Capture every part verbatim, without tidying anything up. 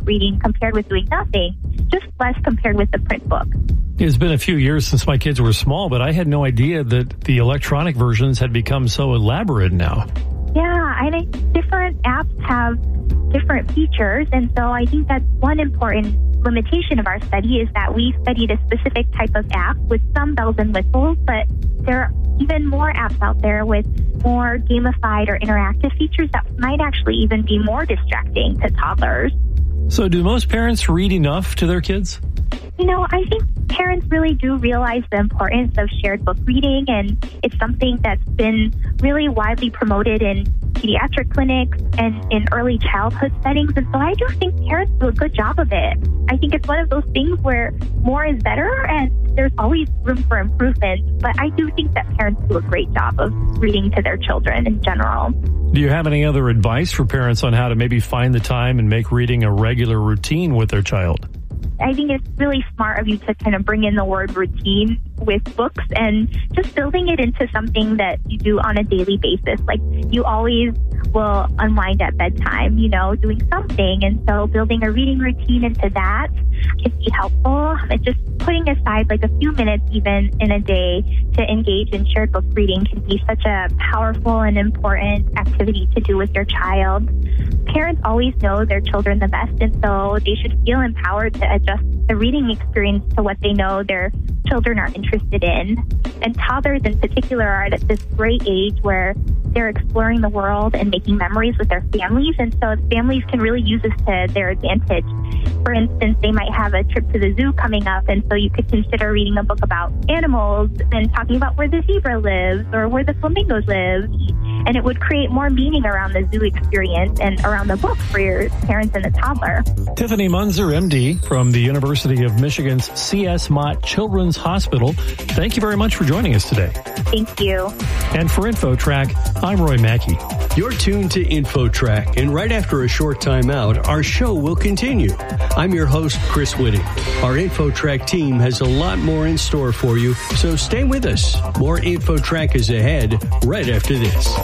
reading compared with doing nothing, just less compared with the print book. It's been a few years since my kids were small, but I had no idea that the electronic versions had become so elaborate now. Yeah, I think different apps have different features, and so I think that's one important limitation of our study is that we studied a specific type of app with some bells and whistles, but there are even more apps out there with more gamified or interactive features that might actually even be more distracting to toddlers. So do most parents read enough to their kids? You know, I think parents really do realize the importance of shared book reading, and it's something that's been really widely promoted in pediatric clinics and in early childhood settings. And so I do think parents do a good job of it. I think it's one of those things where more is better, and there's always room for improvement. But I do think that parents do a great job of reading to their children in general. Do you have any other advice for parents on how to maybe find the time and make reading a regular routine with their child? I think it's really smart of you to kind of bring in the word routine with books and just building it into something that you do on a daily basis. Like you always will unwind at bedtime, you know, doing something. And so building a reading routine into that can be helpful. And just putting aside like a few minutes even in a day to engage in shared book reading can be such a powerful and important activity to do with your child. Parents always know their children the best, and so they should feel empowered to adjust the reading experience to what they know their children are interested in. And toddlers in particular are at this great age where they're exploring the world and making memories with their families, and so families can really use this to their advantage. For instance, they might have a trip to the zoo coming up, and so you could consider reading a book about animals and talking about where the zebra lives or where the flamingos live. And it would create more meaning around the zoo experience and around the book for your parents and the toddler. Tiffany Munzer, M D, from the University of Michigan's C S. Mott Children's Hospital. Thank you very much for joining us today. Thank you. And for InfoTrack, I'm Roy Mackey. You're tuned to InfoTrack, and right after a short time out, our show will continue. I'm your host, Chris Whitting. Our InfoTrack team has a lot more in store for you, so stay with us. More InfoTrack is ahead right after this.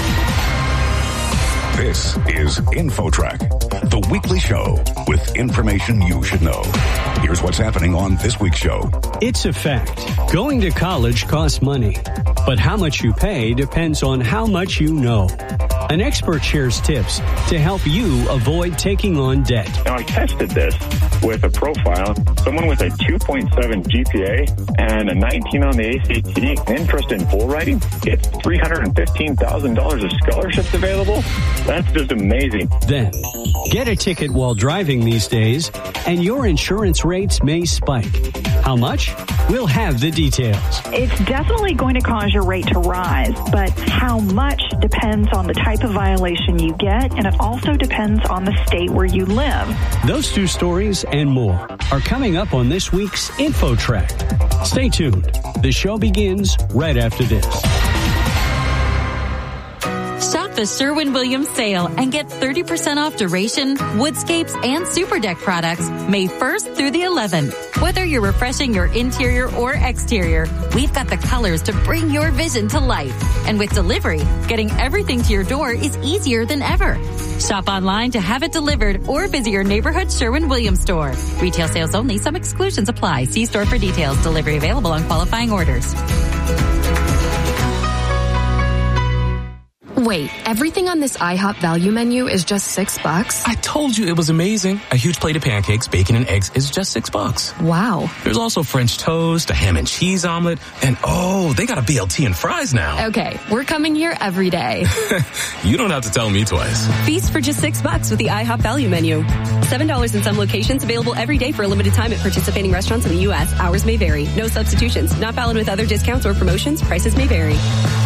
This is InfoTrack, the weekly show with information you should know. Here's what's happening on this week's show. It's a fact. Going to college costs money, but how much you pay depends on how much you know. An expert shares tips to help you avoid taking on debt. Now, I tested this with a profile. Someone with a two point seven G P A and a nineteen on the A C T, interest in bull riding, gets three hundred fifteen thousand dollars of scholarships available. That's just amazing. Then, get a ticket while driving these days, and your insurance rates may spike. How much? We'll have the details. It's definitely going to cause your rate to rise, but how much depends on the type of violation you get, and it also depends on the state where you live. Those two stories and more are coming up on this week's InfoTrack. Stay tuned. The show begins right after this. Shop the Sherwin-Williams sale and get thirty percent off Duration, Woodscapes, and Super Deck products May first through the eleventh. Whether you're refreshing your interior or exterior, we've got the colors to bring your vision to life. And with delivery, getting everything to your door is easier than ever. Shop online to have it delivered or visit your neighborhood Sherwin-Williams store. Retail sales only. Some exclusions apply. See store for details. Delivery available on qualifying orders. Wait, everything on this IHOP value menu is just six bucks? I told you it was amazing. A huge plate of pancakes, bacon, and eggs is just six bucks. Wow. There's also French toast, a ham and cheese omelet, and oh, they got a B L T and fries now. Okay, we're coming here every day. You don't have to tell me twice. Feast for just six bucks with the IHOP value menu. Seven dollars in some locations, available every day for a limited time at participating restaurants in the U S. Hours may vary. No substitutions. Not valid with other discounts or promotions. Prices may vary.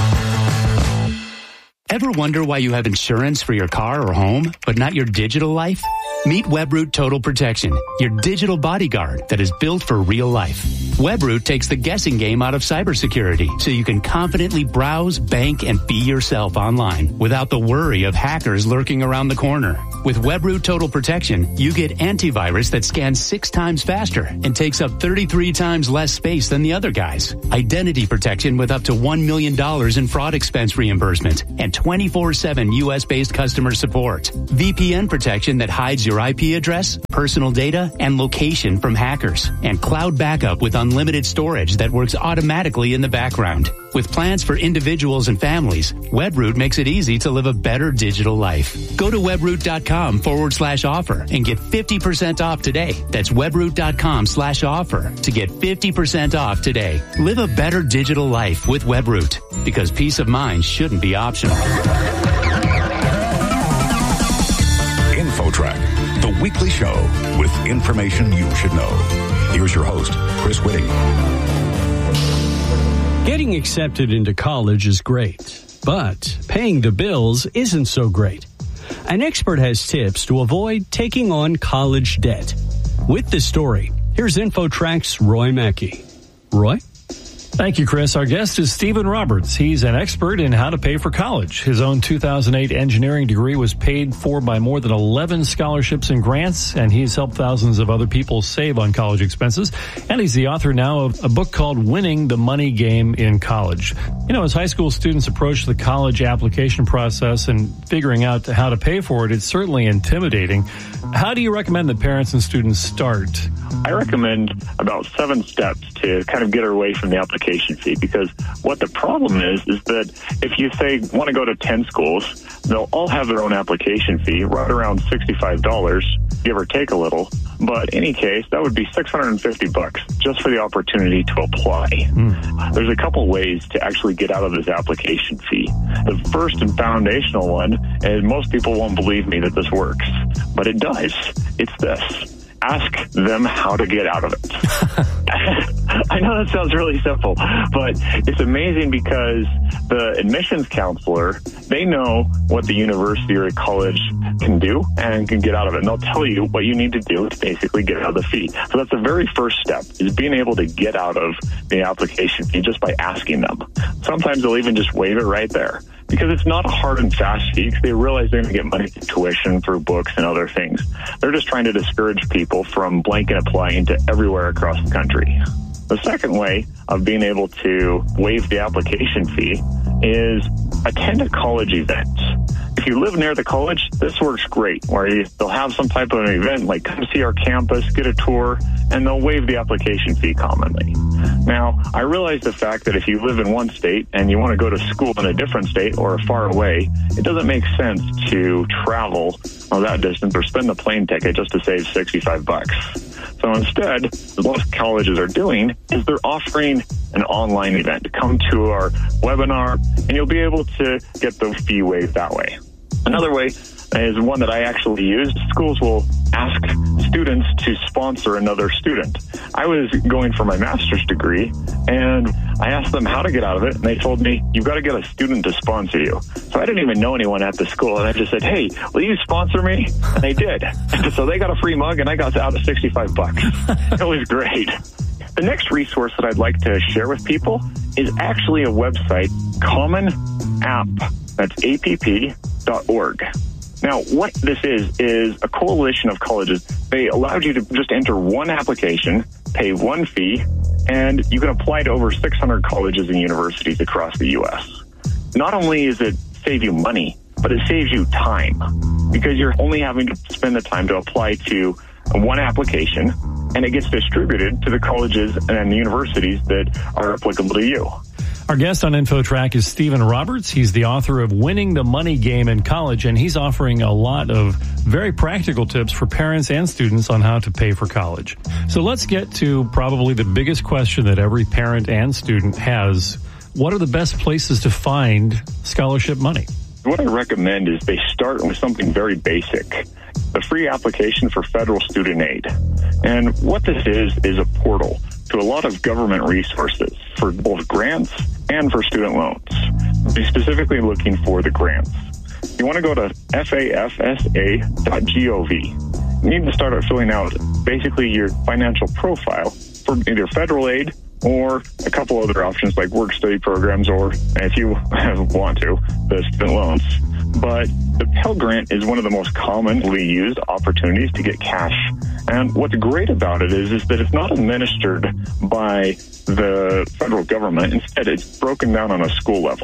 Ever wonder why you have insurance for your car or home, but not your digital life? Meet Webroot Total Protection, your digital bodyguard that is built for real life. Webroot takes the guessing game out of cybersecurity so you can confidently browse, bank, and be yourself online without the worry of hackers lurking around the corner. With Webroot Total Protection, you get antivirus that scans six times faster and takes up thirty-three times less space than the other guys. Identity protection with up to one million dollars in fraud expense reimbursement and twenty-four seven U S-based customer support, V P N protection that hides your I P address, personal data, and location from hackers, and cloud backup with unlimited storage that works automatically in the background. With plans for individuals and families, Webroot makes it easy to live a better digital life. Go to webroot.com forward slash offer and get fifty percent off today. That's webroot.com slash offer to get fifty percent off today. Live a better digital life with Webroot, because peace of mind shouldn't be optional. InfoTrack, the weekly show with information you should know. Here's your host, Chris Whitting. Getting accepted into college is great, but paying the bills isn't so great. An expert has tips to avoid taking on college debt. With this story, here's InfoTrack's Roy Mackey. Roy? Thank you, Chris. Our guest is Stephen Roberts. He's an expert in how to pay for college. His own two thousand eight engineering degree was paid for by more than eleven scholarships and grants, and he's helped thousands of other people save on college expenses. And he's the author now of a book called Winning the Money Game in College. You know, as high school students approach the college application process and figuring out how to pay for it, it's certainly intimidating. How do you recommend that parents and students start? I recommend about seven steps to kind of get away from the application fee, because what the problem is, is that if you say want to go to ten schools, they'll all have their own application fee, right around sixty-five dollars, give or take a little. But in any case, that would be six hundred fifty bucks just for the opportunity to apply. Mm. There's a couple ways to actually get out of this application fee. The first and foundational one, and most people won't believe me that this works, but it does. It's this. Ask them how to get out of it. I know that sounds really simple, but it's amazing because the admissions counselor, they know what the university or college can do and can get out of it. And they'll tell you what you need to do to basically get out of the fee. So that's the very first step, is being able to get out of the application fee just by asking them. Sometimes they'll even just waive it right there, because it's not a hard and fast fee, because they realize they're going to get money through tuition, through books and other things. They're just trying to discourage people from blanket applying to everywhere across the country. The second way of being able to waive the application fee is attend a college event. If you live near the college, this works great, where you, they'll have some type of an event, like come see our campus, get a tour, and they'll waive the application fee commonly. Now, I realize the fact that if you live in one state and you want to go to school in a different state or far away, it doesn't make sense to travel oh, that distance or spend the plane ticket just to save sixty-five bucks. So instead, what most colleges are doing is they're offering an online event. Come to our webinar, and you'll be able to get the fee waived that way. Another way is one that I actually used. Schools will ask students to sponsor another student. I was going for my master's degree, and I asked them how to get out of it, and they told me, you've got to get a student to sponsor you. So I didn't even know anyone at the school, and I just said, hey, will you sponsor me? And they did. So they got a free mug, and I got out of sixty-five bucks. It was great. The next resource that I'd like to share with people is actually a website, Common App. That's A P P dot org. Now, what this is, is a coalition of colleges. They allowed you to just enter one application, pay one fee, and you can apply to over six hundred colleges and universities across the U S. Not only is it save you money, but it saves you time, because you're only having to spend the time to apply to one application, and it gets distributed to the colleges and the universities that are applicable to you. Our guest on InfoTrack is Stephen Roberts. He's the author of Winning the Money Game in College, and he's offering a lot of very practical tips for parents and students on how to pay for college. So let's get to probably the biggest question that every parent and student has. What are the best places to find scholarship money? What I recommend is they start with something very basic, the free application for federal student aid. And what this is, is a portal to a lot of government resources for both grants and for student loans. Be specifically looking for the grants. You want to go to F A F S A dot gov. You need to start out filling out basically your financial profile for either federal aid or a couple other options like work study programs, or if you want to, the student loans. But the Pell Grant is one of the most commonly used opportunities to get cash. And what's great about it is, is that it's not administered by the federal government. Instead, it's broken down on a school level.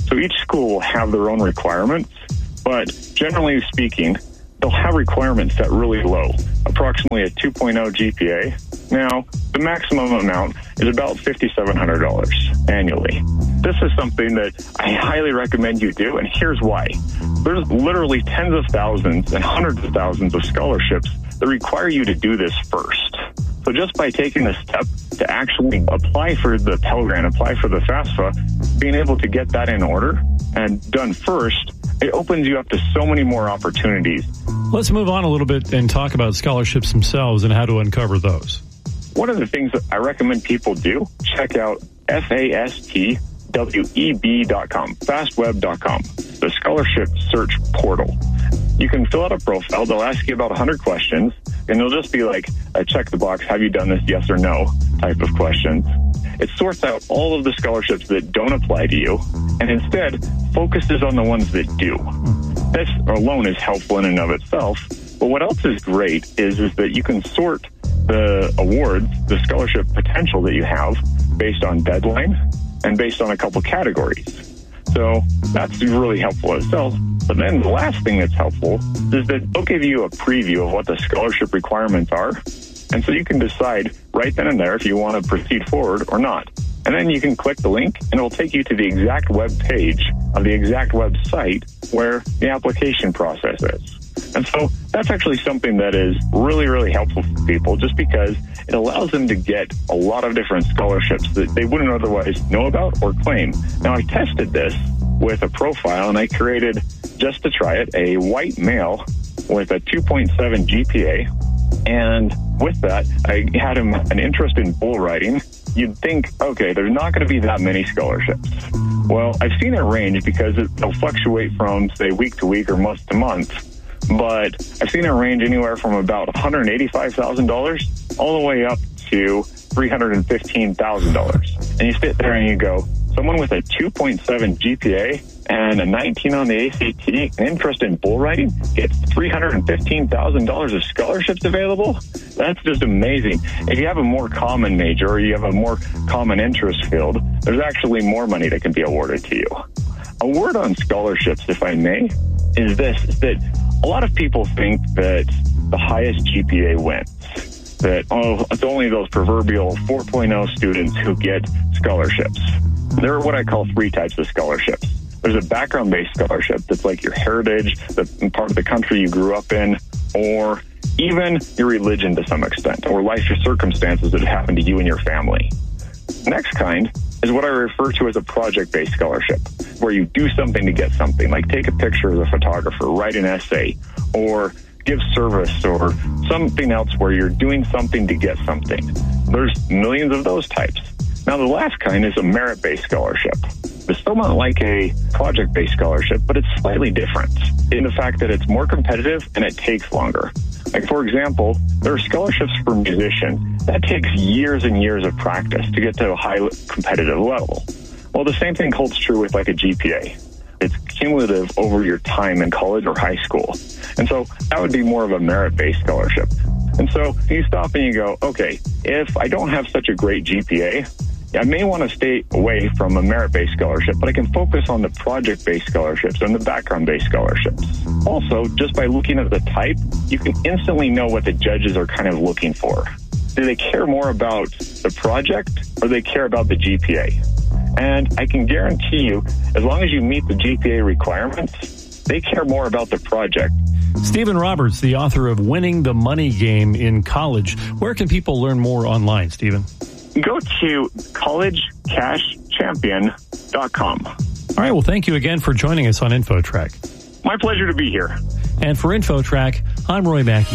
So each school will have their own requirements, but generally speaking, they'll have requirements set really low, approximately a two point oh G P A. Now, the maximum amount is about five thousand seven hundred dollars annually. This is something that I highly recommend you do, and here's why. There's literally tens of thousands and hundreds of thousands of scholarships that require you to do this first. So just by taking the step to actually apply for the Pell Grant, apply for the FAFSA, being able to get that in order and done first, it opens you up to so many more opportunities. Let's move on a little bit and talk about scholarships themselves and how to uncover those. One of the things that I recommend people do, check out F A S T W E B dot com, fastweb dot com, the scholarship search portal. You can fill out a profile. They'll ask you about one hundred questions, and it'll just be like a check the box, have you done this, yes or no, type of questions. It sorts out all of the scholarships that don't apply to you, and instead focuses on the ones that do. This alone is helpful in and of itself, but what else is great is, is that you can sort the awards, the scholarship potential that you have, based on deadline and based on a couple categories. So that's really helpful itself. But then the last thing that's helpful is that they'll give you a preview of what the scholarship requirements are. And so you can decide right then and there if you want to proceed forward or not. And then you can click the link and it'll take you to the exact web page of the exact website where the application process is. And so that's actually something that is really, really helpful for people just because it allows them to get a lot of different scholarships that they wouldn't otherwise know about or claim. Now, I tested this with a profile and I created, just to try it, a white male with a two point seven G P A. And with that, I had him an interest in bull riding. You'd think, okay, there's not going to be that many scholarships. Well, I've seen it range because it'll fluctuate from, say, week to week or month to month. But I've seen it range anywhere from about one hundred eighty-five thousand dollars all the way up to three hundred fifteen thousand dollars. And you sit there and you go, someone with a two point seven G P A and a nineteen on the A C T, an interest in bull riding, gets three hundred fifteen thousand dollars of scholarships available? That's just amazing. If you have a more common major or you have a more common interest field, there's actually more money that can be awarded to you. A word on scholarships, if I may, is this, is that a lot of people think that the highest G P A wins. That, oh, it's only those proverbial four point oh students who get scholarships. There are what I call three types of scholarships. There's a background-based scholarship that's like your heritage, the part of the country you grew up in, or even your religion to some extent, or life circumstances that happened to you and your family. Next kind is what I refer to as a project-based scholarship, where you do something to get something, like take a picture as a photographer, write an essay, or give service, or something else where you're doing something to get something. There's millions of those types. Now, the last kind is a merit-based scholarship. It's somewhat like a project-based scholarship, but it's slightly different in the fact that it's more competitive and it takes longer. Like, for example, there are scholarships for musicians. That takes years and years of practice to get to a high competitive level. Well, the same thing holds true with like a G P A. It's cumulative over your time in college or high school. And so that would be more of a merit-based scholarship. And so you stop and you go, okay, if I don't have such a great G P A, I may want to stay away from a merit-based scholarship, but I can focus on the project-based scholarships and the background-based scholarships. Also, just by looking at the type, you can instantly know what the judges are kind of looking for. Do they care more about the project or do they care about the G P A? And I can guarantee you, as long as you meet the G P A requirements, they care more about the project. Stephen Roberts, the author of Winning the Money Game in College. Where can people learn more online, Stephen? Go to college cash champion dot com. All right. Well, thank you again for joining us on InfoTrack. My pleasure to be here. And for InfoTrack, I'm Roy Mackey.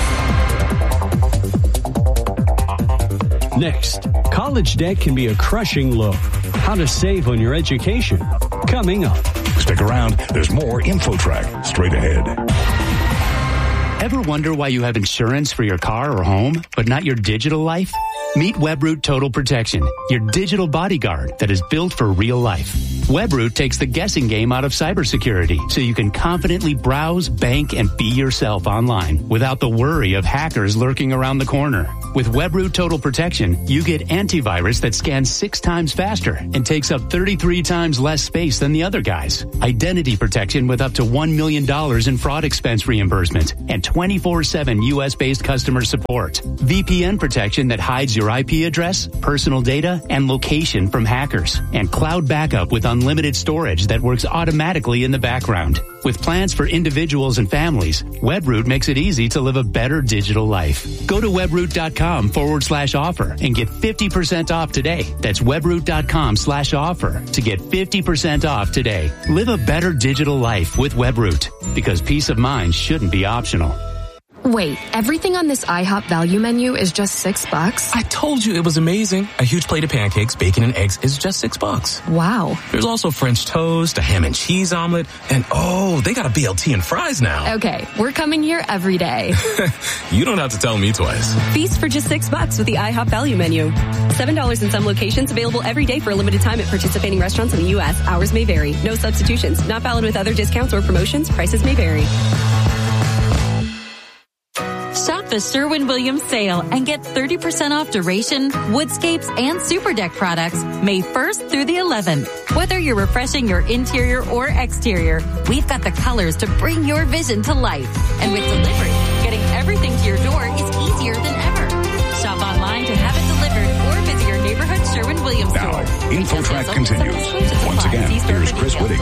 Next, college debt can be a crushing load. How to save on your education. Coming up. Stick around. There's more InfoTrack straight ahead. Ever wonder why you have insurance for your car or home, but not your digital life? Meet Webroot Total Protection, your digital bodyguard that is built for real life. WebRoot takes the guessing game out of cybersecurity so you can confidently browse, bank, and be yourself online without the worry of hackers lurking around the corner. With WebRoot Total Protection, you get antivirus that scans six times faster and takes up thirty-three times less space than the other guys. Identity protection with up to one million dollars in fraud expense reimbursement and twenty-four seven U S-based customer support. V P N protection that hides your I P address, personal data, and location from hackers. And cloud backup with unlimited storage that works automatically in the background. With plans for individuals and families, WebRoot makes it easy to live a better digital life. Go to webroot.com forward slash offer and get fifty percent off today. That's webroot.com slash offer to get fifty percent off today. Live a better digital life with WebRoot, because peace of mind shouldn't be optional. Wait, everything on this IHOP value menu is just six bucks? I told you it was amazing. A huge plate of pancakes, bacon, and eggs is just six bucks. Wow. There's also French toast, a ham and cheese omelet, and oh, they got a B L T and fries now. Okay, we're coming here every day. You don't have to tell me twice. Feast for just six bucks with the IHOP value menu. Seven dollars in some locations, available every day for a limited time at participating restaurants in the U S. Hours may vary. No substitutions. Not valid with other discounts or promotions. Prices may vary. Shop the Sherwin-Williams sale and get thirty percent off duration, woodscapes, and super deck products May first through the eleventh. Whether you're refreshing your interior or exterior, we've got the colors to bring your vision to life. And with delivery, getting everything to your door is easier than ever. Shop online to have it delivered or visit your neighborhood Sherwin-Williams store. Now, InfoTrack continues. Once again, here's Chris Whitting.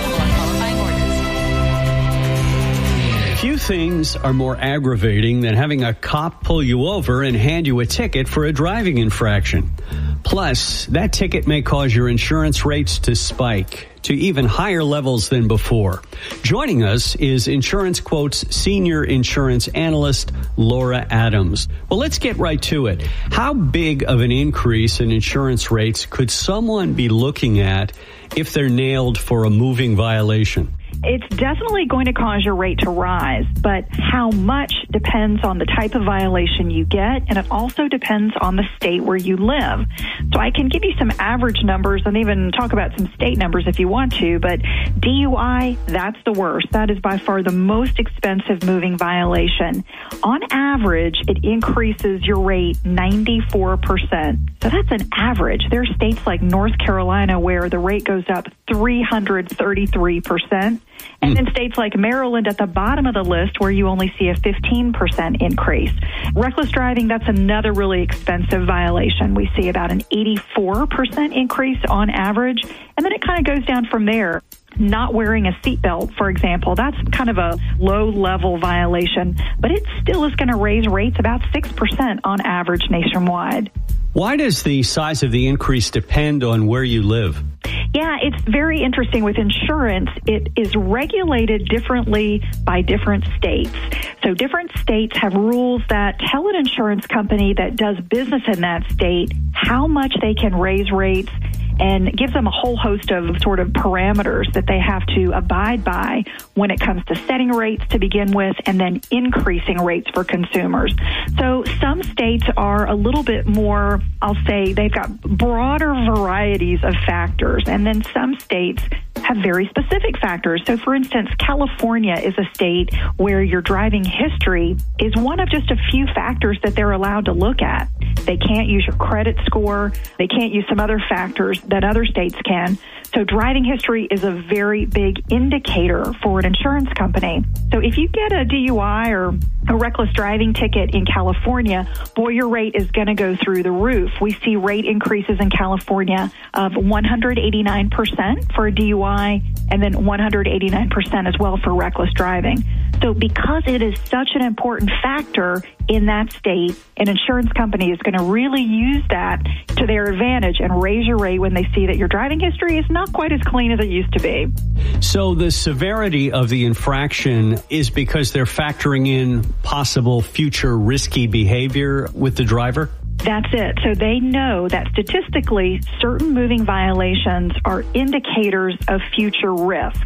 Few things are more aggravating than having a cop pull you over and hand you a ticket for a driving infraction. Plus, that ticket may cause your insurance rates to spike to even higher levels than before. Joining us is Insurance Quote's senior insurance analyst, Laura Adams. Well, let's get right to it. How big of an increase in insurance rates could someone be looking at if they're nailed for a moving violation? It's definitely going to cause your rate to rise, but how much depends on the type of violation you get, and it also depends on the state where you live. So I can give you some average numbers and even talk about some state numbers if you want to, but D U I, that's the worst. That is by far the most expensive moving violation. On average, it increases your rate ninety-four percent. So that's an average. There are states like North Carolina where the rate goes up three hundred thirty-three percent. And then states like Maryland at the bottom of the list where you only see a fifteen percent increase. Reckless driving, that's another really expensive violation. We see about an eighty-four percent increase on average, and then it kind of goes down from there. Not wearing a seatbelt, for example, that's kind of a low-level violation, but it still is going to raise rates about six percent on average nationwide. Why does the size of the increase depend on where you live? Yeah, it's very interesting. With insurance, it is regulated differently by different states. So different states have rules that tell an insurance company that does business in that state how much they can raise rates, and gives them a whole host of sort of parameters that they have to abide by when it comes to setting rates to begin with and then increasing rates for consumers. So some states are a little bit more, I'll say, they've got broader varieties of factors, and then some states have very specific factors. So, for instance, California is a state where your driving history is one of just a few factors that they're allowed to look at. They can't use your credit score. They can't use some other factors that other states can. So driving history is a very big indicator for an insurance company. So if you get a D U I or a reckless driving ticket in California, boy, your rate is going to go through the roof. We see rate increases in California of one hundred eighty-nine percent for a D U I and then one hundred eighty-nine percent as well for reckless driving. So because it is such an important factor in that state, an insurance company is going to really use that to their advantage and raise your rate when they see that your driving history is not quite as clean as it used to be. So the severity of the infraction is because they're factoring in possible future risky behavior with the driver? That's it. So they know that statistically, certain moving violations are indicators of future risk.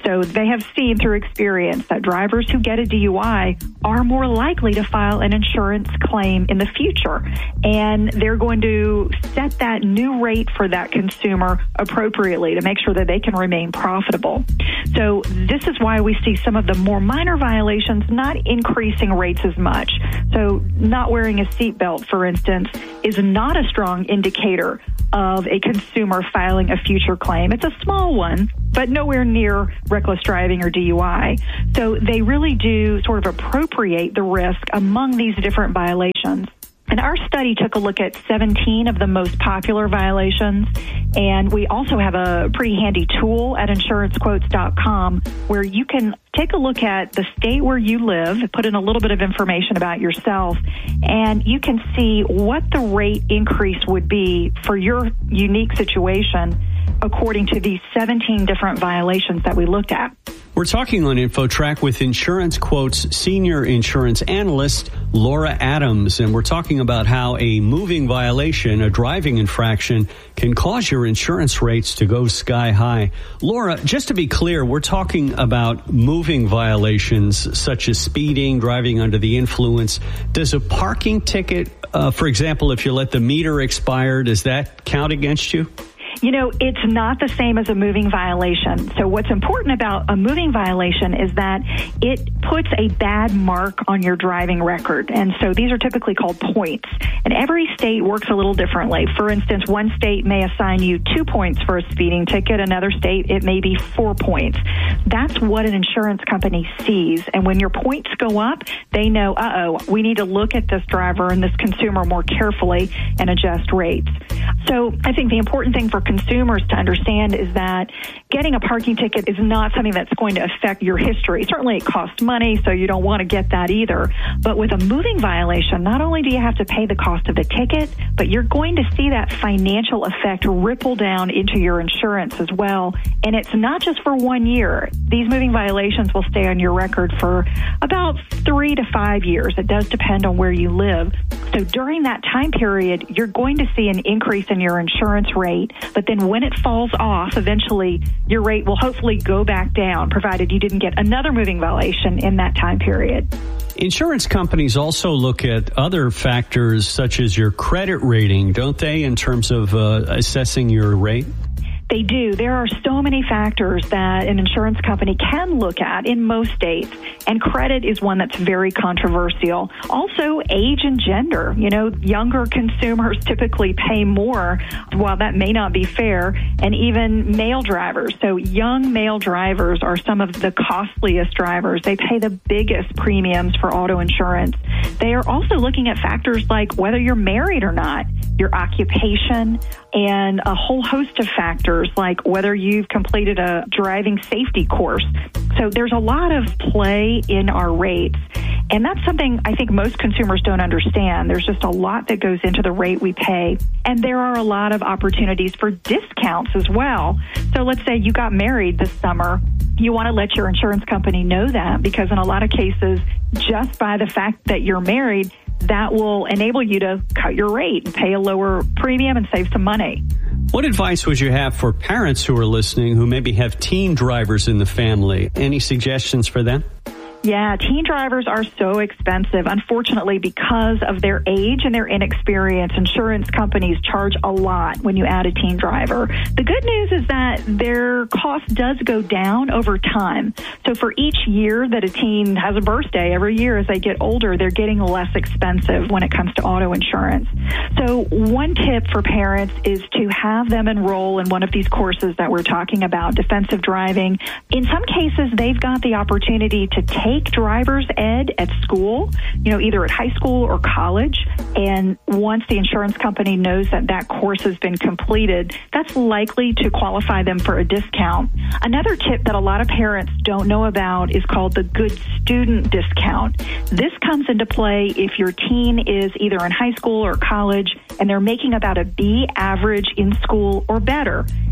So they have seen through experience that drivers who get a D U I are more likely to file an insurance claim in the future. And they're going to set that new rate for that consumer appropriately to make sure that they can remain profitable. So this is why we see some of the more minor violations not increasing rates as much. So not wearing a seatbelt, for instance, is not a strong indicator of a consumer filing a future claim. It's a small one, but nowhere near reckless driving or D U I. So they really do sort of appropriate the risk among these different violations. And our study took a look at seventeen of the most popular violations, and we also have a pretty handy tool at insurance quotes dot com where you can take a look at the state where you live, put in a little bit of information about yourself, and you can see what the rate increase would be for your unique situation according to these seventeen different violations that we looked at. We're talking on InfoTrack with Insurance Quotes senior insurance analyst Laura Adams, and we're talking about how a moving violation, a driving infraction, can cause your insurance rates to go sky high. Laura, just to be clear, we're talking about moving violations such as speeding, driving under the influence. Does a parking ticket, uh, for example, if you let the meter expire, does that count against you? You know, it's not the same as a moving violation. So what's important about a moving violation is that it puts a bad mark on your driving record. And so these are typically called points. And every state works a little differently. For instance, one state may assign you two points for a speeding ticket. Another state, it may be four points. That's what an insurance company sees. And when your points go up, they know, uh-oh, we need to look at this driver and this consumer more carefully and adjust rates. So I think the important thing for consumers to understand is that getting a parking ticket is not something that's going to affect your history. Certainly it costs money, so you don't want to get that either. But with a moving violation, not only do you have to pay the cost of the ticket, but you're going to see that financial effect ripple down into your insurance as well. And it's not just for one year. These moving violations will stay on your record for about three to five years. It does depend on where you live. So during that time period, you're going to see an increase in your insurance rate, but then when it falls off, eventually your rate will hopefully go back down, provided you didn't get another moving violation in that time period. Insurance companies also look at other factors such as your credit rating, don't they, in terms of uh, assessing your rate? They do. There are so many factors that an insurance company can look at in most states, and credit is one that's very controversial. Also, age and gender. You know, younger consumers typically pay more, while that may not be fair, and even male drivers. So young male drivers are some of the costliest drivers. They pay the biggest premiums for auto insurance. They are also looking at factors like whether you're married or not, your occupation, and a whole host of factors like whether you've completed a driving safety course. So there's a lot of play in our rates. And that's something I think most consumers don't understand. There's just a lot that goes into the rate we pay. And there are a lot of opportunities for discounts as well. So let's say you got married this summer. You want to let your insurance company know that, because in a lot of cases, just by the fact that you're married, that will enable you to cut your rate and pay a lower premium and save some money. What advice would you have for parents who are listening who maybe have teen drivers in the family? Any suggestions for them? Yeah, teen drivers are so expensive. Unfortunately, because of their age and their inexperience, insurance companies charge a lot when you add a teen driver. The good news is that their cost does go down over time. So for each year that a teen has a birthday, every year as they get older, they're getting less expensive when it comes to auto insurance. So one tip for parents is to have them enroll in one of these courses that we're talking about, defensive driving. In some cases, they've got the opportunity to take driver's ed at school, you know, either at high school or college. And once the insurance company knows that that course has been completed, that's likely to qualify them for a discount. Another tip that a lot of parents don't know about is called the Good Student Discount. This comes into play if your teen is either in high school or college and they're making about a B average in school or better. That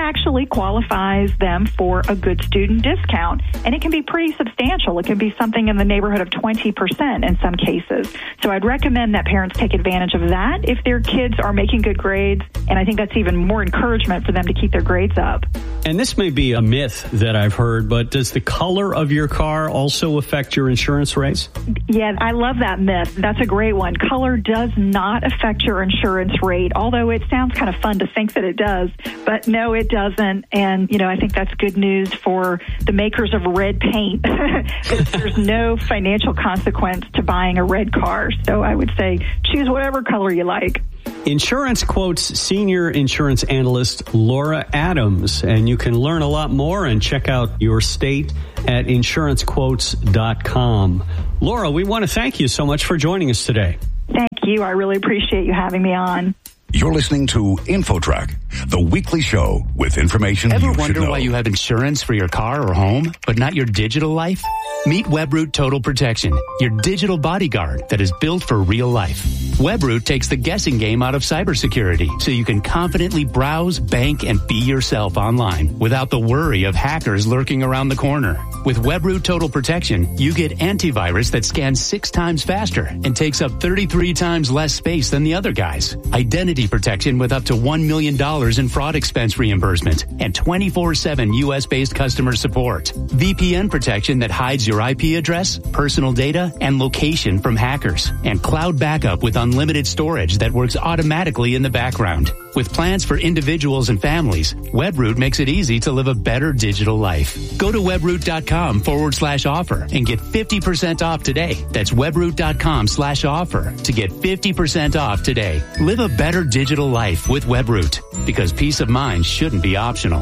actually qualifies them for a good student discount. And it can be pretty substantial. It can be something in the neighborhood of twenty percent in some cases. So I'd recommend that parents take advantage of that if their kids are making good grades. And I think that's even more encouragement for them to keep their grades up. And this may be a myth that I've heard, but does the color of your car also affect your insurance rates? Yeah, I love that myth. That's a great one. Color does not affect your insurance rate, although it sounds kind of fun to think that it does. But no, it doesn't. And, you know, I think that's good news for the makers of red paint. There's no financial consequence to buying a red car. So I would say choose whatever color you like. Insurance Quote's senior insurance analyst, Laura Adams. And you can learn a lot more and check out your state at insurance quotes dot com. Laura, we want to thank you so much for joining us today. Thank you. I really appreciate you having me on. You're listening to InfoTrack, the weekly show with information Ever you should wonder know. why you have insurance for your car or home, but not your digital life? Meet WebRoot Total Protection, your digital bodyguard that is built for real life. WebRoot takes the guessing game out of cybersecurity, so you can confidently browse, bank, and be yourself online without the worry of hackers lurking around the corner. With WebRoot Total Protection, you get antivirus that scans six times faster and takes up thirty-three times less space than the other guys. Identity protection with up to one million dollars in fraud expense reimbursement and twenty-four seven U S-based customer support. V P N protection that hides your I P address, personal data, and location from hackers. And cloud backup with unlimited storage that works automatically in the background. With plans for individuals and families, WebRoot makes it easy to live a better digital life. Go to webroot.com forward slash offer and get fifty percent off today. That's webroot.com slash offer to get fifty percent off today. Live a better digital life with WebRoot, because peace of mind shouldn't be optional.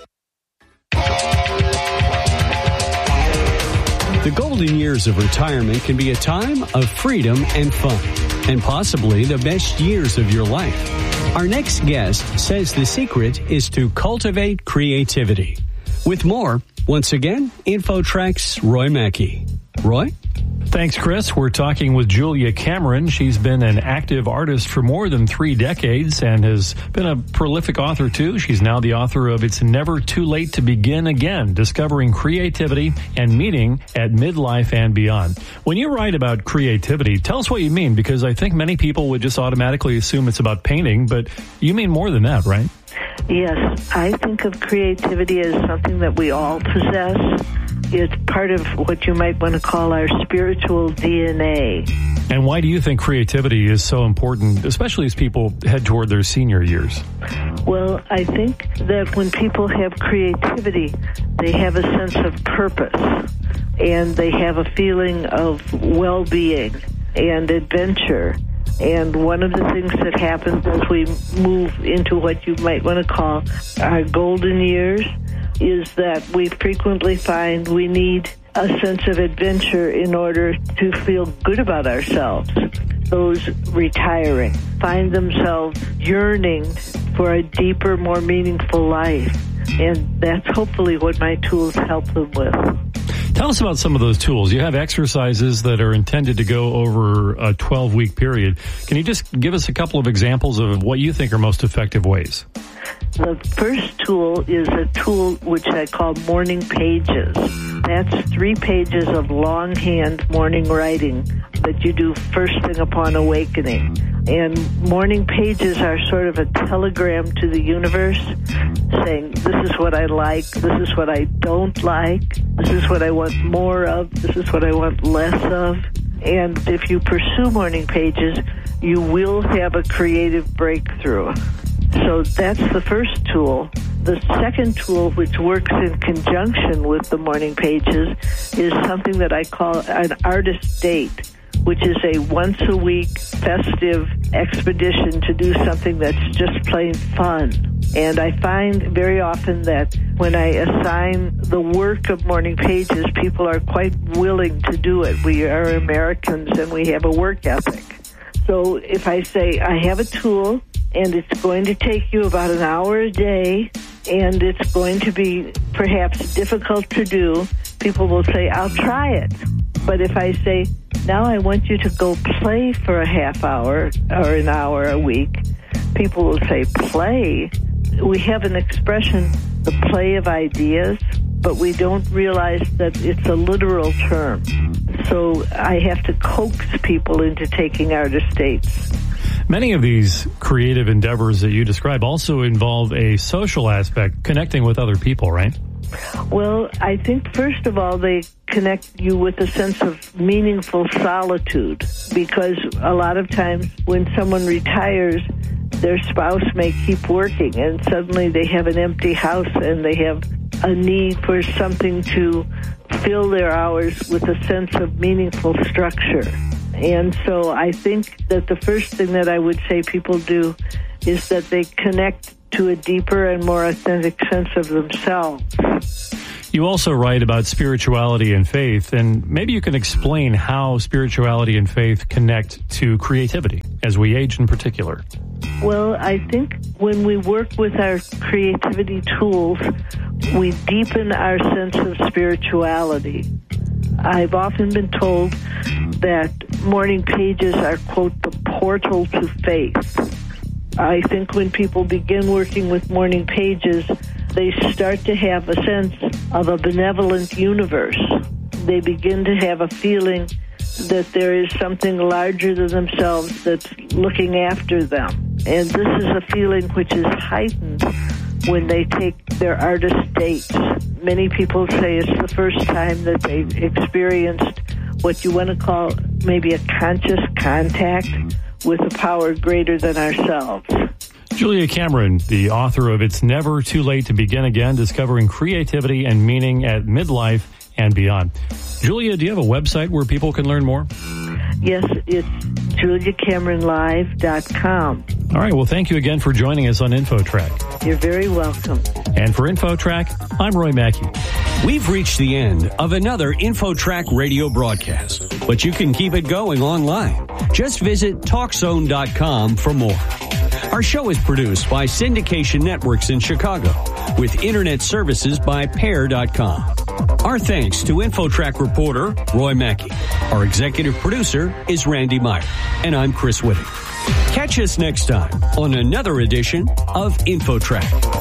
The golden years of retirement can be a time of freedom and fun, and possibly the best years of your life. Our next guest says the secret is to cultivate creativity. With more, once again, InfoTrack's Roy Mackey. Roy? Thanks, Chris. We're talking with Julia Cameron. She's been an active artist for more than three decades and has been a prolific author, too. She's now the author of It's Never Too Late to Begin Again, Discovering Creativity and Meaning at Midlife and Beyond. When you write about creativity, tell us what you mean, because I think many people would just automatically assume it's about painting, but you mean more than that, right? Yes, I think of creativity as something that we all possess. It's part of what you might want to call our spiritual D N A. And why do you think creativity is so important, especially as people head toward their senior years? Well, I think that when people have creativity, they have a sense of purpose, and they have a feeling of well-being and adventure. And one of the things that happens as we move into what you might want to call our golden years is that we frequently find we need a sense of adventure in order to feel good about ourselves. Those retiring find themselves yearning for a deeper, more meaningful life. And that's hopefully what my tools help them with. Tell us about some of those tools. You have exercises that are intended to go over a twelve-week period. Can you just give us a couple of examples of what you think are most effective ways? The first tool is a tool which I call morning pages. That's three pages of longhand morning writing that you do first thing upon awakening. And morning pages are sort of a telegram to the universe saying, this is what I like, this is what I don't like, this is what I want more of, this is what I want less of. And if you pursue morning pages, you will have a creative breakthrough. So that's the first tool. The second tool, which works in conjunction with the morning pages, is something that I call an artist date, which is a once-a-week festive expedition to do something that's just plain fun. And I find very often that when I assign the work of morning pages, people are quite willing to do it. We are Americans and we have a work ethic. So if I say, I have a tool, and it's going to take you about an hour a day, and it's going to be perhaps difficult to do, people will say, I'll try it. But if I say, now I want you to go play for a half hour or an hour a week, people will say, play? we have an expression, the play of ideas, but we don't realize that it's a literal term. So I have to coax people into taking art estates. Many of these creative endeavors that you describe also involve a social aspect, connecting with other people, right? Well, I think, first of all, they connect you with a sense of meaningful solitude, because a lot of times when someone retires, their spouse may keep working, and suddenly they have an empty house and they have a need for something to fill their hours with a sense of meaningful structure. And so I think that the first thing that I would say people do is that they connect to a deeper and more authentic sense of themselves. You also write about spirituality and faith, and maybe you can explain how spirituality and faith connect to creativity, as we age in particular. Well, I think when we work with our creativity tools, we deepen our sense of spirituality. I've often been told that morning pages are, quote, the portal to faith. I think when people begin working with morning pages, they start to have a sense of a benevolent universe. They begin to have a feeling that there is something larger than themselves that's looking after them. And this is a feeling which is heightened when they take their artist dates. Many people say it's the first time that they've experienced what you want to call maybe a conscious contact with a power greater than ourselves. Julia Cameron, the author of It's Never Too Late to Begin Again, Discovering Creativity and Meaning at Midlife and Beyond. Julia, do you have a website where people can learn more? Yes, it's julia cameron live dot com. All right, well, thank you again for joining us on InfoTrack. You're very welcome. And for InfoTrack, I'm Roy Mackey. We've reached the end of another InfoTrack radio broadcast, but you can keep it going online. Just visit talk zone dot com for more. Our show is produced by Syndication Networks in Chicago, with internet services by pair dot com. Our thanks to InfoTrack reporter Roy Mackey. Our executive producer is Randy Meyer, and I'm Chris Whitting. Catch us next time on another edition of InfoTrack.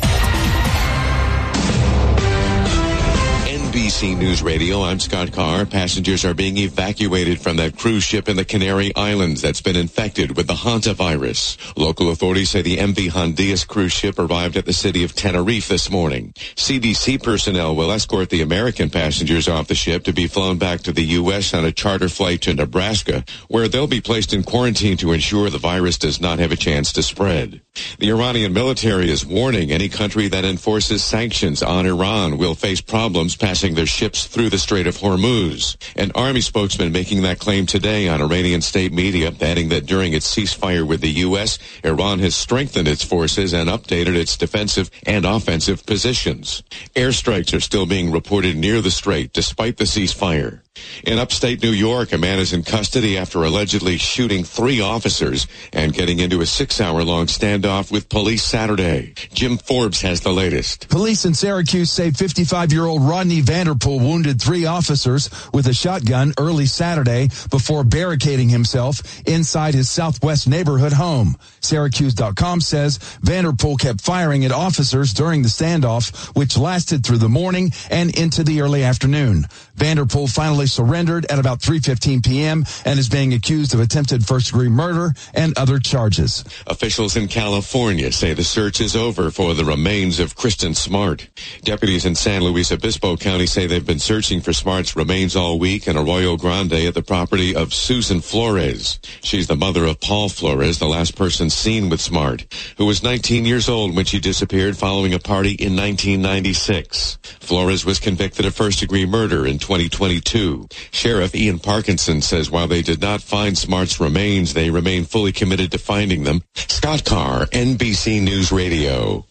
N B C News Radio, I'm Scott Carr. Passengers are being evacuated from that cruise ship in the Canary Islands that's been infected with the hantavirus. Local authorities say the M V Hondias cruise ship arrived at the city of Tenerife this morning. C D C personnel will escort the American passengers off the ship to be flown back to the U S on a charter flight to Nebraska, where they'll be placed in quarantine to ensure the virus does not have a chance to spread. The Iranian military is warning any country that enforces sanctions on Iran will face problems passing their ships through the Strait of Hormuz. An army spokesman making that claim today on Iranian state media, adding that during its ceasefire with the U S, Iran has strengthened its forces and updated its defensive and offensive positions. Airstrikes are still being reported near the strait despite the ceasefire. In upstate New York, a man is in custody after allegedly shooting three officers and getting into a six-hour-long standoff with police Saturday. Jim Forbes has the latest. Police in Syracuse say fifty-five-year-old Rodney Vanderpool wounded three officers with a shotgun early Saturday before barricading himself inside his Southwest neighborhood home. Syracuse dot com says Vanderpool kept firing at officers during the standoff, which lasted through the morning and into the early afternoon. Vanderpool finally surrendered at about three fifteen p.m. and is being accused of attempted first-degree murder and other charges. Officials in California say the search is over for the remains of Kristen Smart. Deputies in San Luis Obispo County say they've been searching for Smart's remains all week in Arroyo Grande at the property of Susan Flores. She's the mother of Paul Flores, the last person seen with Smart, who was nineteen years old when she disappeared following a party in nineteen ninety-six. Flores was convicted of first-degree murder in twenty twenty-two. Sheriff Ian Parkinson says while they did not find Smart's remains, they remain fully committed to finding them. Scott Carr, N B C News Radio.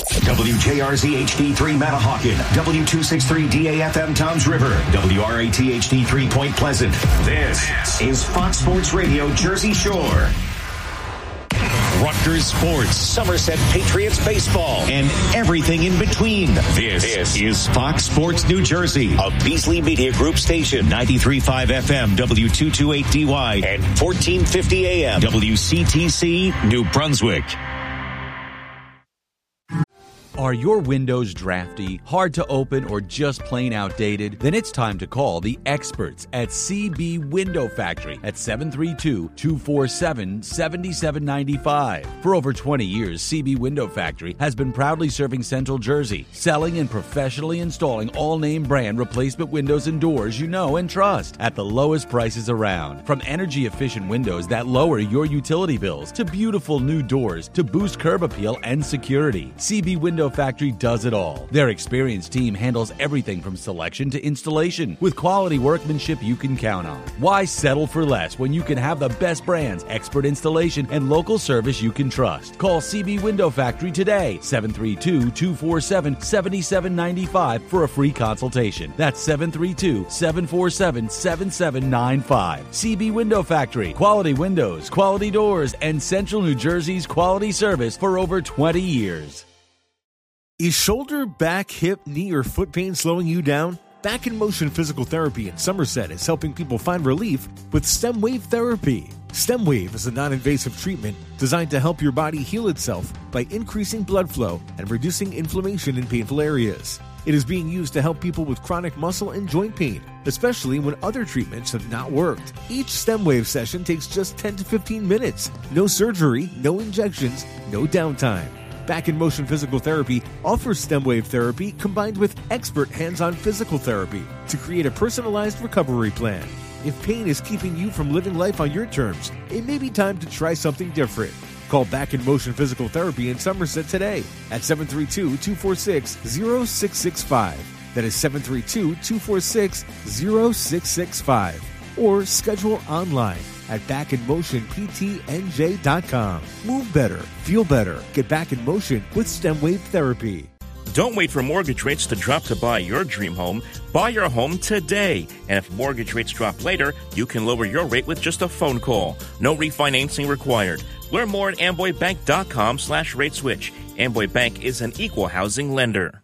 W J R Z H D three Manahawkin, W two sixty-three D A F M Toms River, W R A T H D three Point Pleasant. This is Fox Sports Radio Jersey Shore. Rutgers Sports, Somerset Patriots Baseball, and everything in between. This, this is Fox Sports New Jersey, a Beasley Media Group station, ninety-three point five F M, W two twenty-eight D Y, and fourteen fifty A M, W C T C, New Brunswick. Are your windows drafty, hard to open, or just plain outdated? Then it's time to call the experts at C B Window Factory at seven three two, two four seven, seven seven nine five. For over twenty years, C B Window Factory has been proudly serving Central Jersey, selling and professionally installing all-name brand replacement windows and doors you know and trust at the lowest prices around. From energy-efficient windows that lower your utility bills to beautiful new doors to boost curb appeal and security, C B Window Factory does it all. Their experienced team handles everything from selection to installation with quality workmanship you can count on. Why settle for less when you can have the best brands, expert installation, and local service you can trust? Call C B Window Factory today, seven three two, two four seven, seven seven nine five for a free consultation. That's seven three two, seven four seven, seven seven nine five. C B Window Factory, quality windows, quality doors, and Central New Jersey's quality service for over twenty years. Is shoulder, back, hip, knee, or foot pain slowing you down? Back in Motion Physical Therapy in Somerset is helping people find relief with STEM Wave Therapy. STEM Wave is a non-invasive treatment designed to help your body heal itself by increasing blood flow and reducing inflammation in painful areas. It is being used to help people with chronic muscle and joint pain, especially when other treatments have not worked. Each STEM Wave session takes just ten to fifteen minutes. No surgery, no injections, no downtime. Back in Motion Physical Therapy offers STEM Wave Therapy combined with expert hands-on physical therapy to create a personalized recovery plan. If pain is keeping you from living life on your terms, it may be time to try something different. Call Back in Motion Physical Therapy in Somerset today at seven three two, two four six, zero six six five. That is seven three two, two four six, zero six six five. Or schedule online at back in motion p t n j dot com. Move better, feel better, get back in motion with STEM Wave Therapy. Don't wait for mortgage rates to drop to buy your dream home. Buy your home today. And if mortgage rates drop later, you can lower your rate with just a phone call. No refinancing required. Learn more at amboy bank dot com slash rate switch. Amboy Bank is an equal housing lender.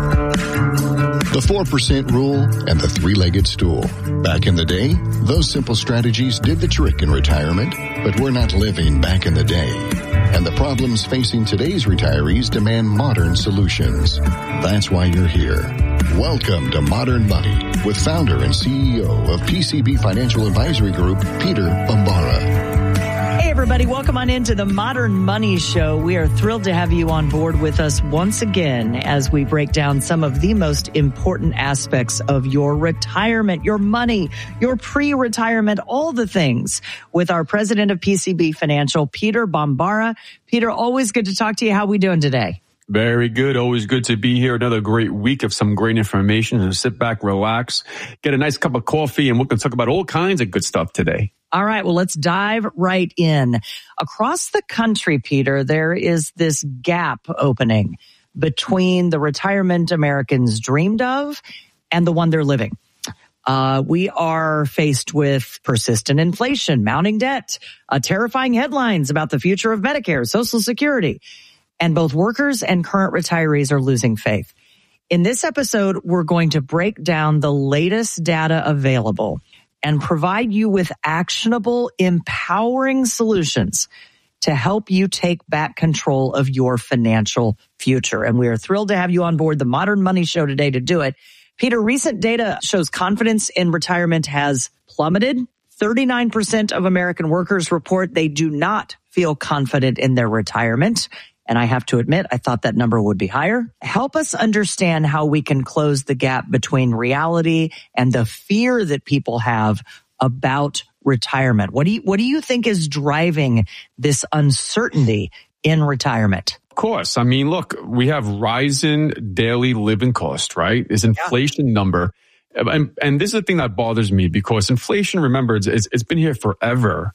The four percent rule and the three-legged stool. Back in the day, those simple strategies did the trick in retirement, but we're not living back in the day. And the problems facing today's retirees demand modern solutions. That's why you're here. Welcome to Modern Money with founder and C E O of P C B Financial Advisory Group, Peter Bambara. Hey, everybody. Welcome on into the Modern Money Show. We are thrilled to have you on board with us once again as we break down some of the most important aspects of your retirement, your money, your pre-retirement, all the things with our president of P C B Financial, Peter Bambara. Peter, always good to talk to you. How are we doing today? Very good. Always good to be here. Another great week of some great information. So sit back, relax, get a nice cup of coffee, and we're going to talk about all kinds of good stuff today. All right. Well, let's dive right in. Across the country, Peter, there is this gap opening between the retirement Americans dreamed of and the one they're living. Uh, we are faced with persistent inflation, mounting debt, uh, terrifying headlines about the future of Medicare, Social Security. And both workers and current retirees are losing faith. In this episode, we're going to break down the latest data available and provide you with actionable, empowering solutions to help you take back control of your financial future. And we are thrilled to have you on board the Modern Money Show today to do it. Peter, recent data shows confidence in retirement has plummeted. thirty-nine percent of American workers report they do not feel confident in their retirement. And I have to admit, I thought that number would be higher. Help us understand how we can close the gap between reality and the fear that people have about retirement. What do you, what do you think is driving this uncertainty in retirement? Of course. I mean, look, we have rising daily living cost, right? This inflation yeah. number. And, and this is the thing that bothers me because inflation, remember, it's, it's been here forever.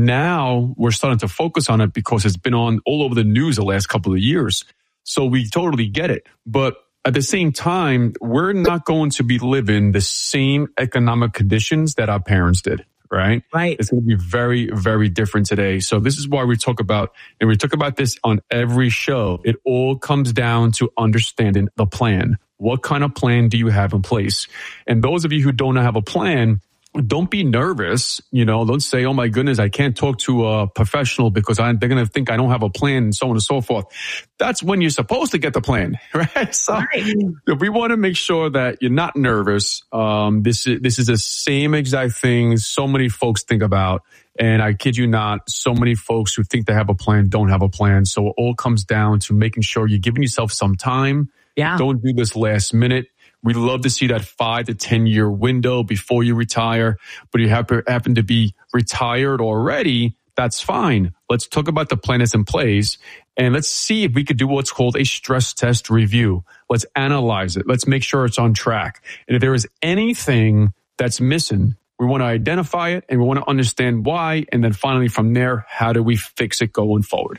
Now we're starting to focus on it because it's been on all over the news the last couple of years. So we totally get it. But at the same time, we're not going to be living the same economic conditions that our parents did, right? Right. It's going to be very, very different today. So this is why we talk about, and we talk about this on every show. It all comes down to understanding the plan. What kind of plan do you have in place? And those of you who don't have a plan, don't be nervous. You know, don't say, oh my goodness, I can't talk to a professional because I, they're going to think I don't have a plan and so on and so forth. That's when you're supposed to get the plan, right? So right. we want to make sure that you're not nervous. Um, this is, this is the same exact thing so many folks think about. And I kid you not, so many folks who think they have a plan don't have a plan. So it all comes down to making sure you're giving yourself some time. Yeah. Don't do this last minute. We'd love to see that five to ten year window before you retire, but you happen, happen to be retired already. That's fine. Let's talk about the plan that's in place and let's see if we could do what's called a stress test review. Let's analyze it. Let's make sure it's on track. And if there is anything that's missing, we want to identify it and we want to understand why. And then finally from there, how do we fix it going forward?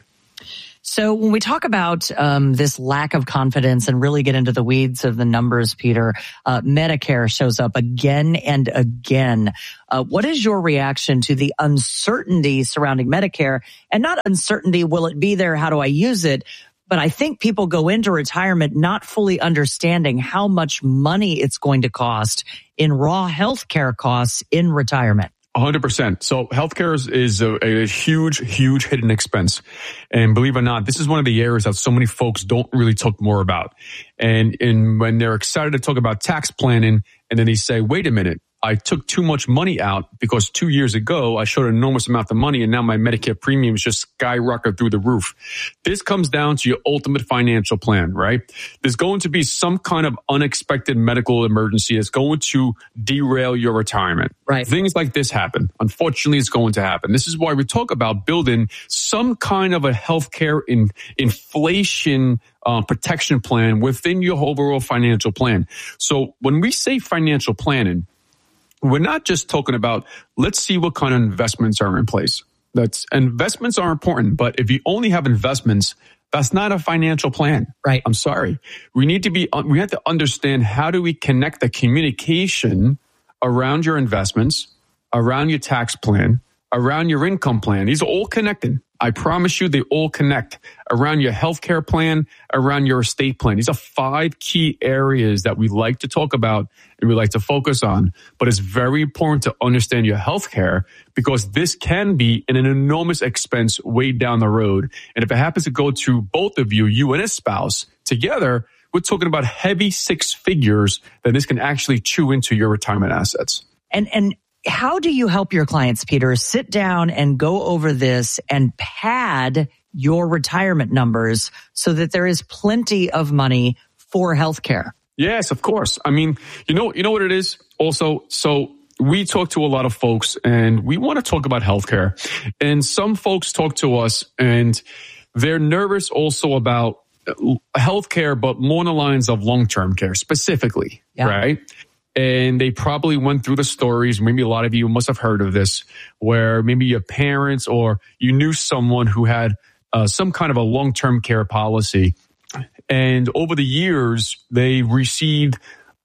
So when we talk about um, this lack of confidence and really get into the weeds of the numbers, Peter, uh, Medicare shows up again and again. Uh, what is your reaction to the uncertainty surrounding Medicare? And not uncertainty, will it be there? How do I use it? But I think people go into retirement not fully understanding how much money it's going to cost in raw healthcare costs in retirement. one hundred percent. So healthcare is, is a, a huge, huge hidden expense. And believe it or not, this is one of the areas that so many folks don't really talk more about. And, and when they're excited to talk about tax planning, and then they say, wait a minute, I took too much money out because two years ago I showed an enormous amount of money and now my Medicare premiums just skyrocket through the roof. This comes down to your ultimate financial plan, right? There's going to be some kind of unexpected medical emergency that's going to derail your retirement. Right. Things like this happen. Unfortunately, it's going to happen. This is why we talk about building some kind of a healthcare in, inflation Uh, protection plan within your overall financial plan. So when we say financial planning, we're not just talking about, let's see what kind of investments are in place. That's investments are important, but if you only have investments, that's not a financial plan. Right. I'm sorry. We need to be, we have to understand how do we connect the communication around your investments, around your tax plan, around your income plan. These are all connected. I promise you, they all connect around your healthcare plan, around your estate plan. These are five key areas that we like to talk about and we like to focus on. But it's very important to understand your healthcare because this can be an enormous expense way down the road. And if it happens to go to both of you, you and a spouse together, we're talking about heavy six figures that this can actually chew into your retirement assets. And, and, how do you help your clients, Peter, sit down and go over this and pad your retirement numbers so that there is plenty of money for healthcare? Yes, of course. I mean, you know, you know what it is also. So we talk to a lot of folks and we want to talk about healthcare, and some folks talk to us and they're nervous also about healthcare, but more on the lines of long-term care specifically, yeah. Right? And they probably went through the stories. Maybe a lot of you must have heard of this, where maybe your parents or you knew someone who had uh, some kind of a long-term care policy. And over the years, they received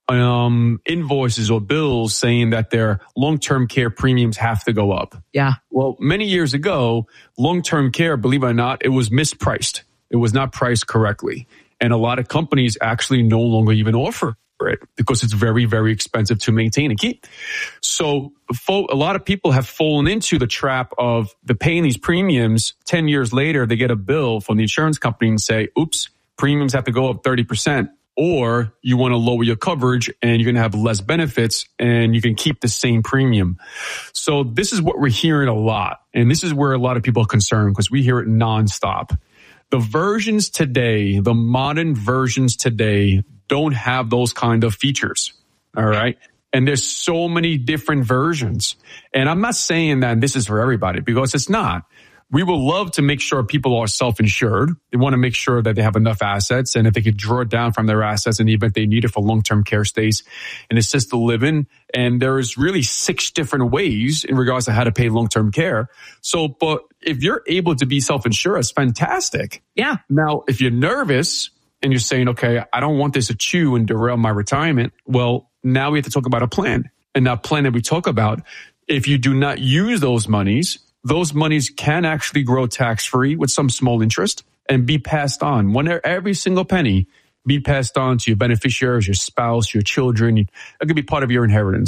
um, invoices or bills saying that their long-term care premiums have to go up. Yeah. Well, many years ago, long-term care, believe it or not, it was mispriced. It was not priced correctly. And a lot of companies actually no longer even offer it because it's very, very expensive to maintain and keep. So a lot of people have fallen into the trap of the paying these premiums. ten years later, they get a bill from the insurance company and say, oops, premiums have to go up thirty percent. Or you want to lower your coverage and you're going to have less benefits and you can keep the same premium. So this is what we're hearing a lot. And this is where a lot of people are concerned because we hear it nonstop. The versions today, the modern versions today, don't have those kind of features. All right. And there's so many different versions. And I'm not saying that this is for everybody because it's not. We will love to make sure people are self-insured. They want to make sure that they have enough assets and if they could draw it down from their assets in the event they need it for long-term care stays and assisted living. And there's really six different ways in regards to how to pay long-term care. So, but if you're able to be self-insured, it's fantastic. Yeah. Now, if you're nervous, and you're saying, okay, I don't want this to chew and derail my retirement. Well, now we have to talk about a plan. And that plan that we talk about, if you do not use those monies, those monies can actually grow tax-free with some small interest and be passed on. When every single penny be passed on to your beneficiaries, your spouse, your children, it could be part of your inheritance.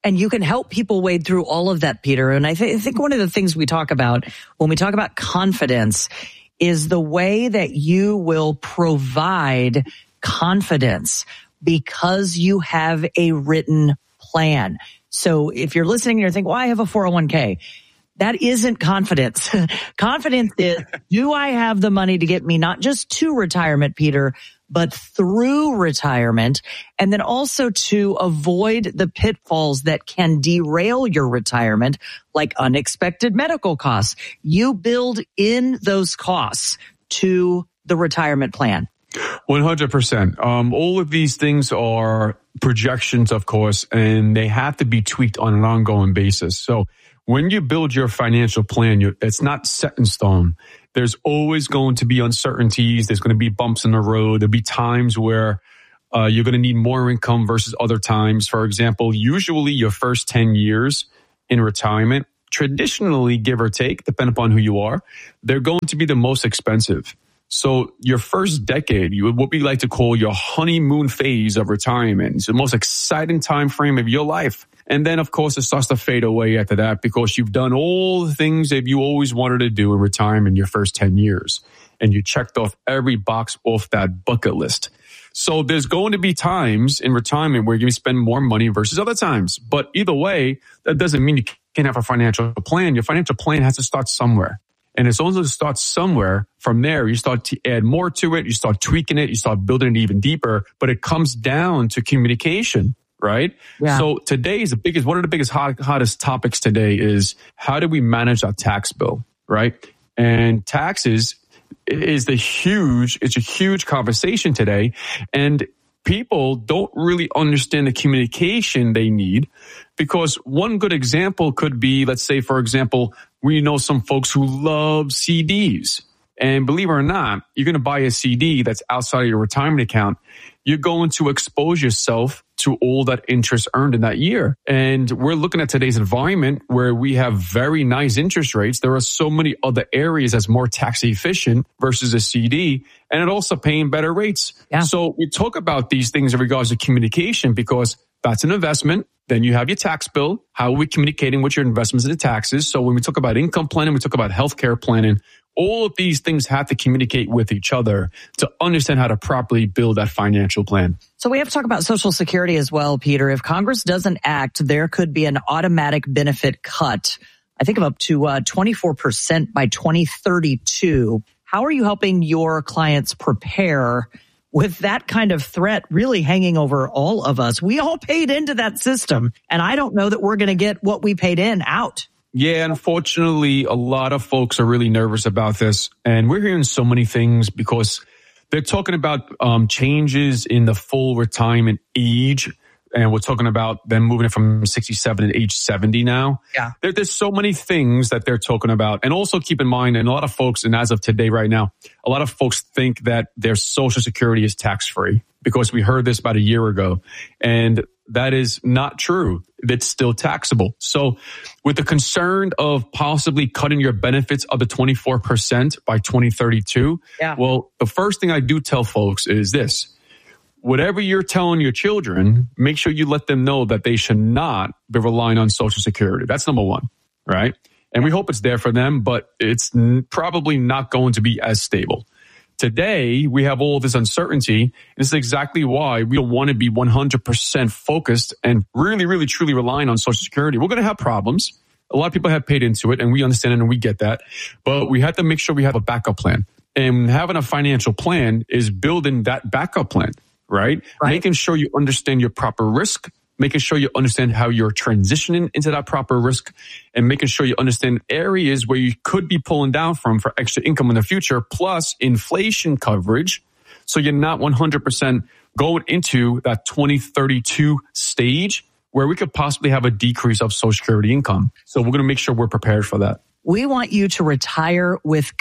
And you can help people wade through all of that, Peter. And I, th- I think one of the things we talk about when we talk about confidence is the way that you will provide confidence because you have a written plan. So if you're listening and you're thinking, well, I have a four oh one k. That isn't confidence. Confidence is, do I have the money to get me not just to retirement, Peter, but through retirement, and then also to avoid the pitfalls that can derail your retirement, like unexpected medical costs. You build in those costs to the retirement plan. one hundred percent. Um, all of these things are projections, of course, and they have to be tweaked on an ongoing basis. So when you build your financial plan, you, it's not set in stone. There's always going to be uncertainties. There's going to be bumps in the road. There'll be times where uh, you're going to need more income versus other times. For example, usually your first ten years in retirement, traditionally, give or take, depending upon who you are, they're going to be the most expensive. So your first decade, you what we like to call your honeymoon phase of retirement. It's the most exciting time frame of your life. And then, of course, it starts to fade away after that because you've done all the things that you always wanted to do in retirement in your first ten years. And you checked off every box off that bucket list. So there's going to be times in retirement where you're going to spend more money versus other times. But either way, that doesn't mean you can't have a financial plan. Your financial plan has to start somewhere. And it's only to start somewhere. From there, you start to add more to it. You start tweaking it. You start building it even deeper. But it comes down to communication, right? Yeah. So today is the biggest, one of the biggest hot, hottest topics today is how do we manage our tax bill, right? And taxes is the huge, it's a huge conversation today. And people don't really understand the communication they need because one good example could be, let's say, for example, we know some folks who love C Ds. And believe it or not, you're going to buy a C D that's outside of your retirement account. You're going to expose yourself to all that interest earned in that year. And we're looking at today's environment where we have very nice interest rates. There are so many other areas that's more tax efficient versus a C D, and it also paying better rates. Yeah. So we talk about these things in regards to communication because that's an investment. Then you have your tax bill. How are we communicating with your investments and the taxes? So when we talk about income planning, we talk about healthcare planning. All of these things have to communicate with each other to understand how to properly build that financial plan. So we have to talk about Social Security as well, Peter. If Congress doesn't act, there could be an automatic benefit cut, I think of up to uh, twenty-four percent by twenty thirty-two. How are you helping your clients prepare with that kind of threat really hanging over all of us? We all paid into that system, and I don't know that we're going to get what we paid in out. Yeah, unfortunately, a lot of folks are really nervous about this. And we're hearing so many things because they're talking about um, changes in the full retirement age. And we're talking about them moving it from sixty-seven to age seventy now. Yeah. There, there's so many things that they're talking about. And also keep in mind, and a lot of folks, and as of today right now, a lot of folks think that their Social Security is tax-free because we heard this about a year ago. And that is not true. It's still taxable. So with the concern of possibly cutting your benefits up to twenty-four percent by twenty thirty-two, yeah. Well, the first thing I do tell folks is this. Whatever you're telling your children, make sure you let them know that they should not be relying on Social Security. That's number one, right? And we hope it's there for them, but it's n- probably not going to be as stable. Today, we have all this uncertainty, and this is exactly why we don't want to be one hundred percent focused and really, really, truly relying on Social Security. We're going to have problems. A lot of people have paid into it, and we understand it, and we get that. But we have to make sure we have a backup plan. And having a financial plan is building that backup plan, right? right? Making sure you understand your proper risk, making sure you understand how you're transitioning into that proper risk, and making sure you understand areas where you could be pulling down from for extra income in the future, plus inflation coverage. So you're not one hundred percent going into that twenty thirty-two stage where we could possibly have a decrease of Social Security income. So we're going to make sure we're prepared for that. We want you to retire with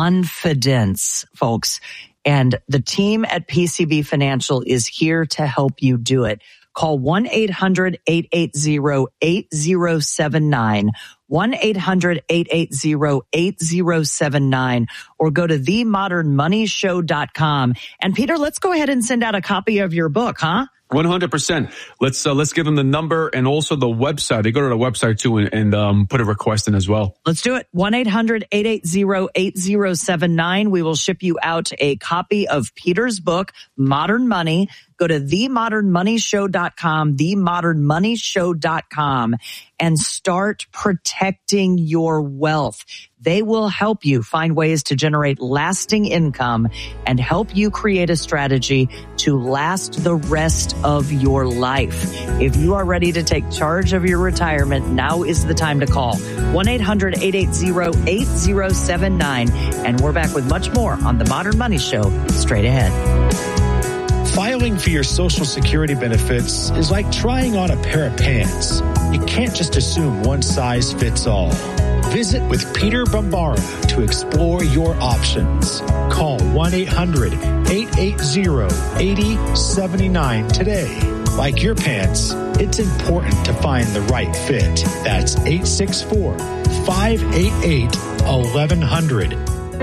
confidence, folks. And the team at P C B Financial is here to help you do it. Call one eight hundred eight eight zero eight zero seven nine, one eight hundred eight eight zero eight zero seven nine, or go to the modern money show dot com. And Peter, let's go ahead and send out a copy of your book, huh? one hundred percent. Let's uh, let's give them the number and also the website. They go to the website too and, and um, put a request in as well. Let's do it. one eight hundred eight eight zero eight zero seven nine. We will ship you out a copy of Peter's book, Modern Money. Go to the modern money show dot com, the modern money show dot com, and start protecting your wealth. They will help you find ways to generate lasting income and help you create a strategy to last the rest of your life. If you are ready to take charge of your retirement, now is the time to call one eight hundred eight eight zero eight zero seven nine. And we're back with much more on The Modern Money Show straight ahead. Filing for your Social Security benefits is like trying on a pair of pants. You can't just assume one size fits all. Visit with Peter Bambara to explore your options. Call one eight hundred eight eight zero eight zero seven nine today. Like your pants, it's important to find the right fit. That's eight six four, five eight eight, eleven hundred.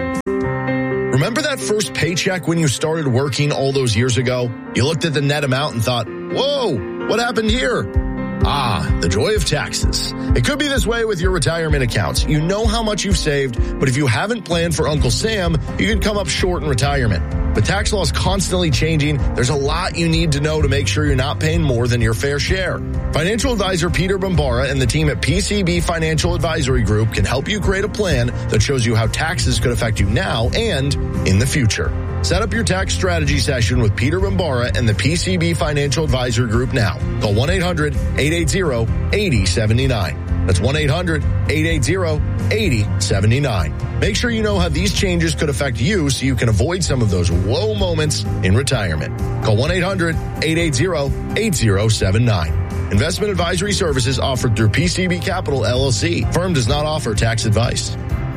Remember that first paycheck when you started working all those years ago? You looked at the net amount and thought, whoa, what happened here? Ah, the joy of taxes. It could be this way with your retirement accounts. You know how much you've saved, but if you haven't planned for Uncle Sam, you could come up short in retirement. But tax law is constantly changing. There's a lot you need to know to make sure you're not paying more than your fair share. Financial advisor Peter Bambara and the team at P C B Financial Advisory Group can help you create a plan that shows you how taxes could affect you now and in the future. Set up your tax strategy session with Peter Bambara and the P C B Financial Advisory Group now. Call one eight hundred eight eight zero eight zero seven nine. That's one eight hundred eight eight zero eight zero seven nine. Make sure you know how these changes could affect you so you can avoid some of those whoa moments in retirement. Call one eight hundred eight eight zero eight zero seven nine. Investment advisory services offered through P C B Capital, L L C. Firm does not offer tax advice.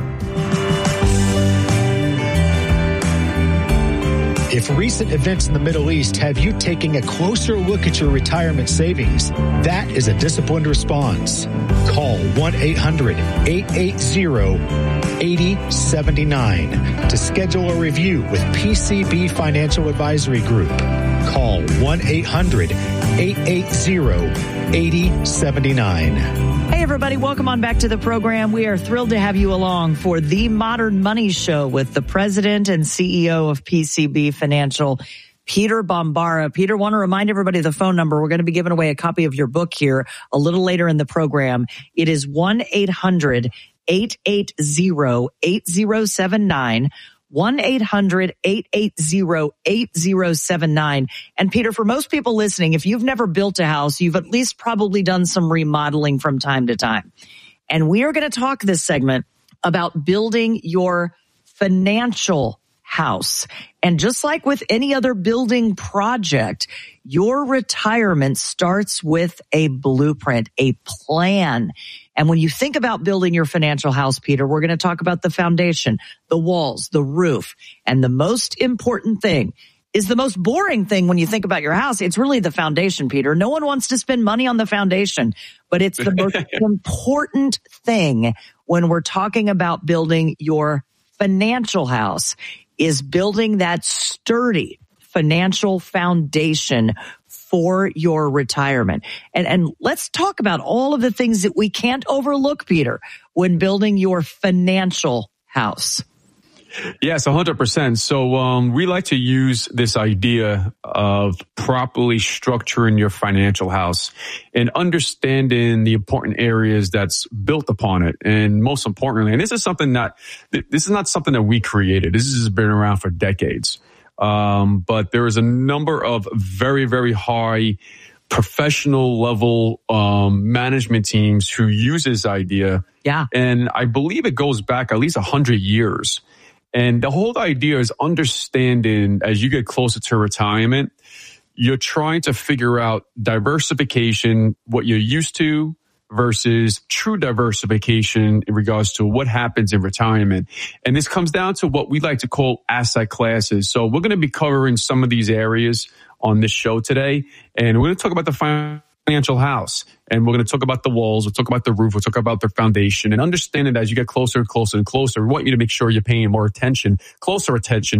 If recent events in the Middle East have you taking a closer look at your retirement savings, that is a disciplined response. Call one eight hundred eight eight zero eight zero seven nine to schedule a review with P C B Financial Advisory Group. Call one eight hundred eight eight zero eight zero seven nine. Hey, everybody. Welcome on back to the program. We are thrilled to have you along for the Modern Money Show with the president and C E O of P C B Financial, Peter Bambara. Peter, want to remind everybody of the phone number. We're going to be giving away a copy of your book here a little later in the program. It is one eight hundred eight eight zero eight zero seven nine. one eight hundred eight eight zero eight zero seven nine. And Peter, for most people listening, if you've never built a house, you've at least probably done some remodeling from time to time. And we are going to talk this segment about building your financial house. And just like with any other building project, your retirement starts with a blueprint, a plan. And when you think about building your financial house, Peter, we're going to talk about the foundation, the walls, the roof. And the most important thing is the most boring thing when you think about your house. It's really the foundation, Peter. No one wants to spend money on the foundation, but it's the most important thing when we're talking about building your financial house, is building that sturdy financial foundation for your retirement. And, and let's talk about all of the things that we can't overlook, Peter, when building your financial house. Yes, one hundred percent. So um, we like to use this idea of properly structuring your financial house and understanding the important areas that's built upon it. And most importantly, and this is something that, this is not something that we created. This has been around for decades. Um, but there is a number of very, very high professional level um, management teams who use this idea. Yeah. And I believe it goes back at least one hundred years. And the whole idea is understanding as you get closer to retirement, you're trying to figure out diversification, what you're used to versus true diversification in regards to what happens in retirement. And this comes down to what we like to call asset classes. So we're going to be covering some of these areas on this show today. And we're going to talk about the financial house. And we're going to talk about the walls. We'll talk about the roof. We'll talk about the foundation, and understand that as you get closer and closer and closer, we want you to make sure you're paying more attention, closer attention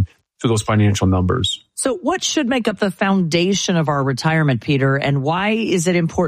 to those financial numbers. So what should make up the foundation of our retirement, Peter, and why is it important